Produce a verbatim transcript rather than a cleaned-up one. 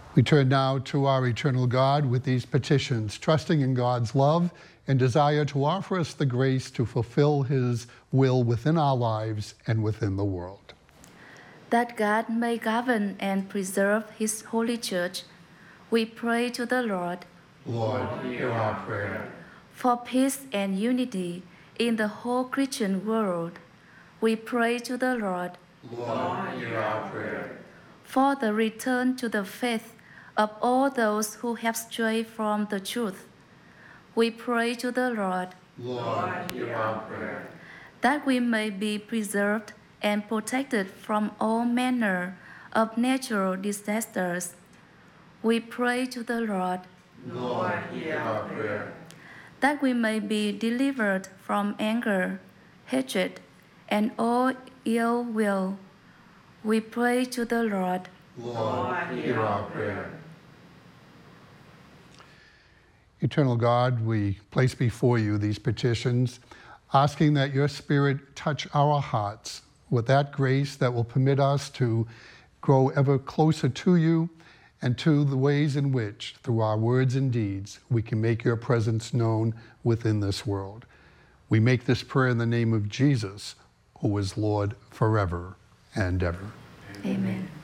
We turn now to our eternal God with these petitions, trusting in God's love and desire to offer us the grace to fulfill his will within our lives and within the world. That God may govern and preserve his holy church, we pray to the Lord. Lord, hear our prayer. For peace and unity in the whole Christian world, we pray to the Lord. Lord, hear our prayer. For the return to the faith of all those who have strayed from the truth, we pray to the Lord. Lord, hear our prayer. That we may be preserved and protected from all manner of natural disasters, we pray to the Lord. Lord, hear our prayer. That we may be delivered from anger, hatred, and all ill will, we pray to the Lord. Lord, hear our prayer. Eternal God, we place before you these petitions, asking that your Spirit touch our hearts with that grace that will permit us to grow ever closer to you and to the ways in which, through our words and deeds, we can make your presence known within this world. We make this prayer in the name of Jesus, who is Lord forever and ever. Amen.